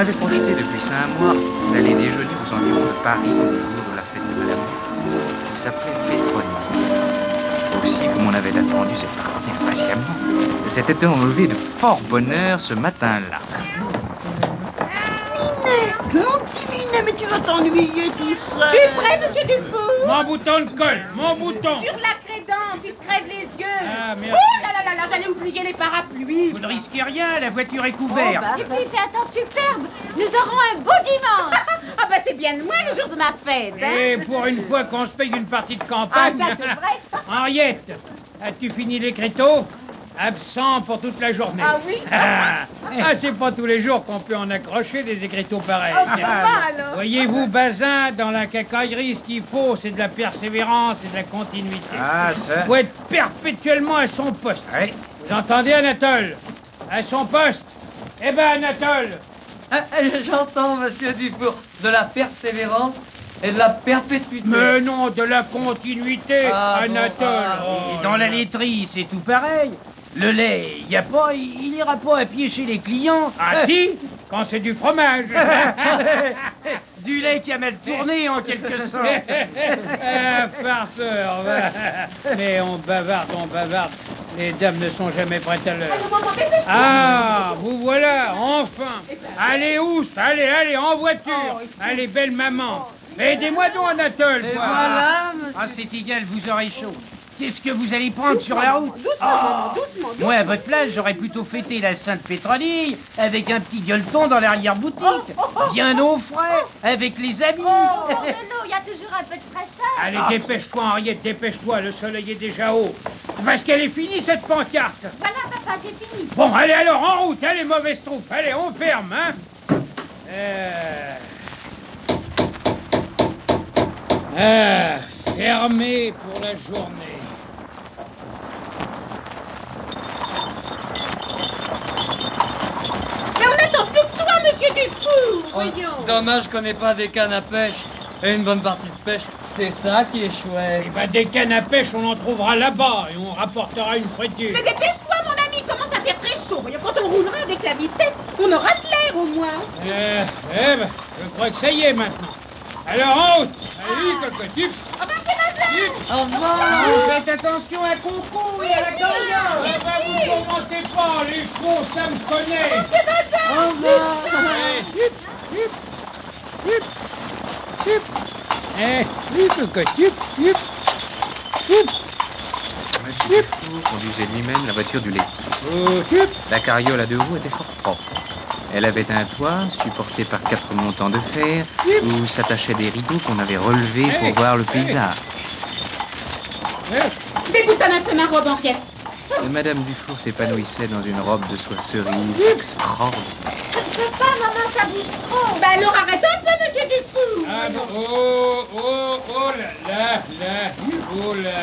avait projeté depuis 5 mois d'aller déjeuner aux environs de Paris le jour de la fête de Madame qui s'appelait Pétronie. Aussi, comme on avait attendu cette partie impatiemment, s'était enlevé de fort bonheur ce matin-là. Mon petit Minet, mais tu vas t'ennuyer tout seul. Tu es prêt, monsieur Dufour? Mon bouton de colle, mon bouton. Sur la crédence, il te crève les yeux. Ah, merci. Oh là là là là, j'allais oublier les parapluies. Vous ne risquez rien, la voiture est couverte. Et puis fais attention, superbe. Nous aurons un beau dimanche. Ah bah c'est bien loin le jour de ma fête, hein. Et pour une fois qu'on se paye une partie de Ah, campagne... ça c'est vrai. Henriette, as-tu fini l'écriteau? Absent pour toute la journée. Ah oui? C'est pas tous les jours qu'on peut en accrocher des écriteaux pareils. Oh, ça va, alors. Voyez-vous, Bazin, dans la cacaillerie, ce qu'il faut, c'est de la persévérance et de la continuité. Ah, ça... Faut être perpétuellement à son poste. Oui. Vous entendez, Anatole? À son poste. Eh ben, Anatole, J'entends, monsieur Dufour, de la persévérance et de la perpétuité. mais non, de la continuité, Ah, bon, Anatole. ah, Oh, Et dans la laiterie, c'est tout pareil. Le lait, il n'ira pas à pied chez les clients. Ah si, quand c'est du fromage. Du lait qui a mal tourné, en quelque sorte. Ah, farceur. Mais on bavarde. Les dames ne sont jamais prêtes à l'heure. Ah, vous voilà, enfin. Allez, oust, allez, en voiture. Allez, belle maman. Aidez-moi donc, Anatole. Et quoi. voilà, monsieur. Ah, c'est égal, vous aurez chaud. Qu'est-ce que vous allez prendre sur la route? Doucement. Moi, à votre place, j'aurais plutôt fêté la Sainte Pétronille avec un petit gueuleton dans l'arrière-boutique. Bien au frais, avec les amis. Oh, de l'eau, il y a toujours un peu de fraîcheur. Allez, dépêche-toi, Henriette, dépêche-toi. Le soleil est déjà haut. Parce qu'elle est finie, cette pancarte. Voilà, papa, j'ai fini. Bon, allez alors, en route, allez, mauvaise troupe, allez, on ferme, hein. Fermé pour la journée. Mais on attend plus que toi, monsieur Dufour. Voyons. Dommage qu'on n'ait pas des cannes à pêche et une bonne partie de pêche. C'est ça qui est chouette. Eh ben, des cannes à pêche, on en trouvera là-bas et on rapportera une friture. Mais dépêche-toi, mon ami, il commence à faire très chaud. Voyons, quand on roulera avec la vitesse, on aura de l'air au moins. Je crois que ça y est maintenant. Alors, en route. Allez, cocotte. Ah ben, c'est ma blague. Au revoir. Faites attention à Conco et à la carrière. Vous commentez pas, les chevaux, ça me connaît. Au revoir. Monsieur Dufour conduisait lui-même la voiture du laitier. La carriole à 2 roues était fort propre. Elle avait un toit supporté par 4 montants de fer où s'attachaient des rideaux qu'on avait relevés pour voir le paysage. Déboutonne un peu ma robe, Henriette. Et Madame Dufour s'épanouissait dans une robe de soie cerise extraordinaire. Papa, maman, ça bouge trop. Bah alors arrête un peu, monsieur Dufour. Ah bon, oh là.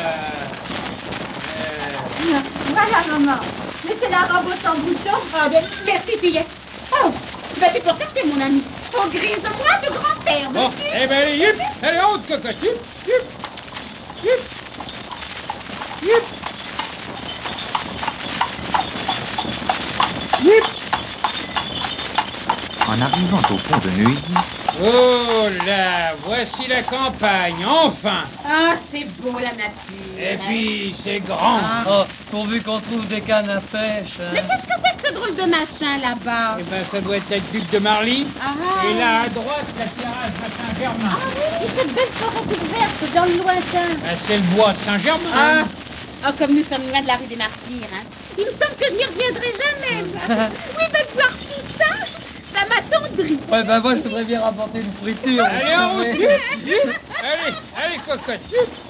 Voilà, maman. Mais c'est la robe sans bouton. Ah ben, merci, fillette. Oh, vas-tu pour faire, mon ami. Oh, grise-moi de grand air, Bon, veux-tu? eh ben, allez, en route, cocotte. Yup. En arrivant au pont de Neuilly, Oh là, voici la campagne, enfin. Ah, c'est beau, la nature. Et puis, c'est grand. Oh, pourvu qu'on trouve des cannes à pêche. hein. Mais qu'est-ce que c'est que ce drôle de machin, là-bas? Eh ben, ça doit être Duc de Marly. Ah. Et là, à droite, la terrasse de Saint-Germain. Et cette belle forêt toute verte dans le lointain. Ben, c'est le bois de Saint-Germain. Ah. Oh, comme nous sommes loin de la rue des Martyrs, hein. Il me semble que je n'y reviendrai jamais, moi. Oui, mais de voir tout ça, ça m'attendrit. Ouais, ben moi, je voudrais bien rapporter une friture. Allez, en route. vous savez. Allez, cocotte.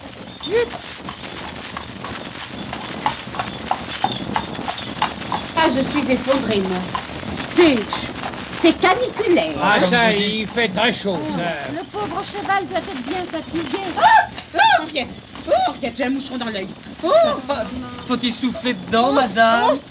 Ah, je suis effondrée, moi. C'est caniculaire. Ah, ça, il fait très chaud, ça. Le pauvre cheval doit être bien fatigué. Oh, Henriette. Oh, Henriette, j'ai un moucheron dans l'œil. Oh. Faut-y souffler dedans, madame. Oh,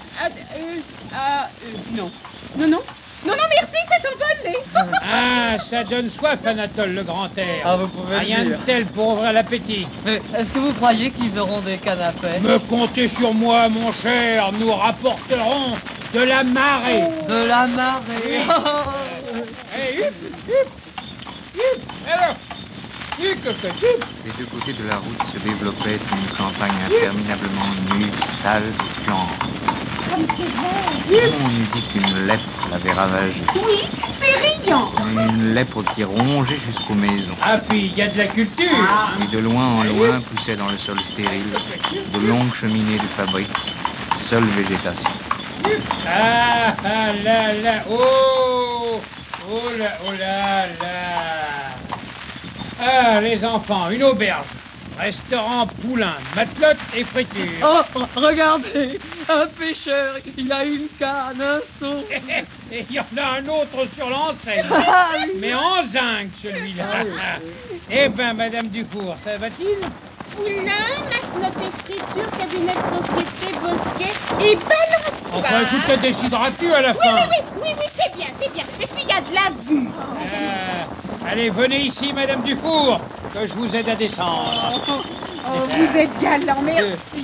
non. Non, merci, c'est envolé. Ah, ça donne soif, Anatole, le grand air. Ah, vous pouvez Rien le de dire. tel pour ouvrir l'appétit. Mais est-ce que vous croyez qu'ils auront des cannes à pêche? Me comptez sur moi, mon cher, nous rapporterons de la marée. De la marée. Alors, des deux côtés de la route se développait une campagne interminablement nue, sale de plantes. Comme c'est vrai. On eût dit qu'une lèpre l'avait ravagée. Oui, c'est riant. Une lèpre qui rongeait jusqu'aux maisons. Ah, puis il y a de la culture. Et de loin en loin poussaient dans le sol stérile de longues cheminées de fabriques, seule végétation. Ah, ah là là, oh, oh là, oh là là. Ah, les enfants, une auberge, restaurant poulain, matelote et friture. Oh, regardez, un pêcheur, il a une canne, un seau. Et il y en a un autre sur l'enseigne, mais en zinc celui-là. Eh ben, Madame Dufour, ça va-t-il? Poulain, matelote et friture, cabinet de société, bosquet et balançoire. Enfin, tout est déshydraté à la fin. Oui, c'est bien, c'est bien. Et puis il y a de la vue. Allez, venez ici, Madame Dufour, que je vous aide à descendre. Oh, vous êtes galant, merci.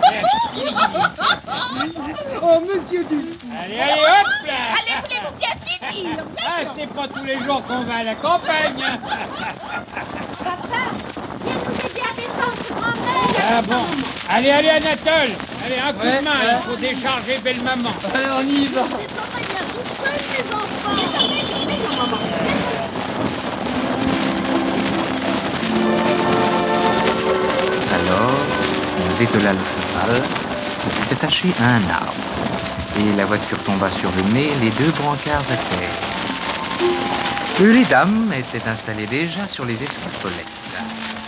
Oh, monsieur Dufour. Allez, hop là. Allez, voulez-vous bien finir? Ah, c'est pas tous les jours qu'on va à la campagne. Papa, viens vous aider à descendre, grand-mère. Ah bon. Allez, Anatole. Allez, un coup de main, Ouais. il faut décharger belle maman. Allez, on y va. Descendez bien tout seul, les enfants. Alors, on détela le cheval pour le détacher à un arbre. Et la voiture tomba sur le nez, les deux brancards à terre. Les dames étaient installées déjà sur les escarpolettes.